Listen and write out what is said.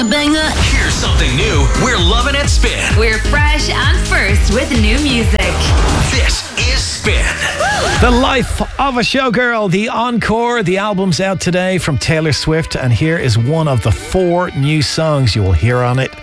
Banger. Here's something new. We're loving it, Spin. We're fresh and first with new music. This is Spin. The Life of a Showgirl, the encore. The album's out today from Taylor Swift, and here is one of the 4 new songs you will hear on it.